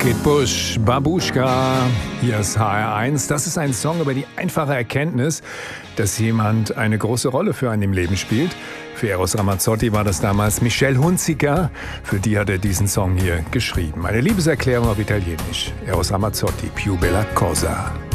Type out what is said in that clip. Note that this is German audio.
Kate Bush, Babuschka, hier ist HR1. Das ist ein Song über die einfache Erkenntnis, dass jemand eine große Rolle für einen im Leben spielt. Für Eros Ramazzotti war das damals Michelle Hunziker. Für die hat er diesen Song hier geschrieben. Eine Liebeserklärung auf Italienisch. Eros Ramazzotti, Più bella cosa.